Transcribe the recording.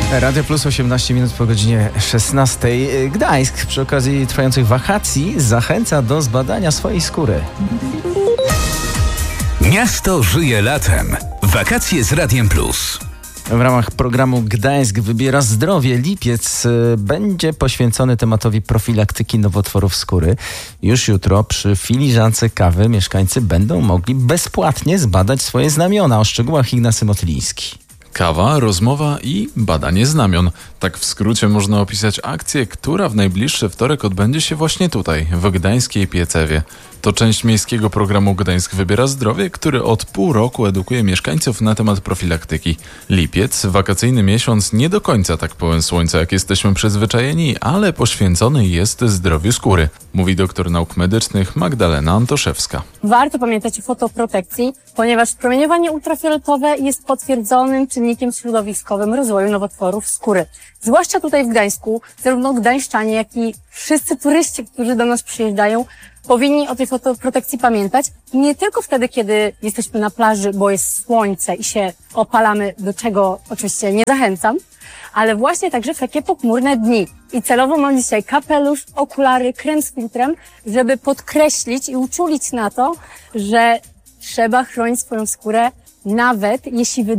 Radio Plus 18 minut po godzinie 16. Gdańsk przy okazji trwających wakacji zachęca do zbadania swojej skóry. Miasto żyje latem. Wakacje z Radiem Plus. W ramach programu Gdańsk wybiera zdrowie lipiec będzie poświęcony tematowi profilaktyki nowotworów skóry. Już jutro przy filiżance kawy mieszkańcy będą mogli bezpłatnie zbadać swoje znamiona. O szczegółach Ignacy Motyliński. Kawa, rozmowa i badanie znamion. Tak w skrócie można opisać akcję, która w najbliższy wtorek odbędzie się właśnie tutaj, w gdańskiej Piecewie. To część miejskiego programu Gdańsk wybiera zdrowie, który od pół roku edukuje mieszkańców na temat profilaktyki. Lipiec, wakacyjny miesiąc, nie do końca tak pełen słońca, jak jesteśmy przyzwyczajeni, ale poświęcony jest zdrowiu skóry, mówi doktor nauk medycznych Magdalena Antoszewska. Warto pamiętać o fotoprotekcji, ponieważ promieniowanie ultrafioletowe jest potwierdzonym czynnikiem środowiskowym rozwoju nowotworów skóry. Zwłaszcza tutaj w Gdańsku, zarówno gdańszczanie, jak i wszyscy turyści, którzy do nas przyjeżdżają, powinni o tej fotoprotekcji pamiętać. I nie tylko wtedy, kiedy jesteśmy na plaży, bo jest słońce i się opalamy, do czego oczywiście nie zachęcam, ale właśnie także w takie pochmurne dni. I celowo mam dzisiaj kapelusz, okulary, krem z filtrem, żeby podkreślić i uczulić na to, że trzeba chronić swoją skórę, nawet jeśli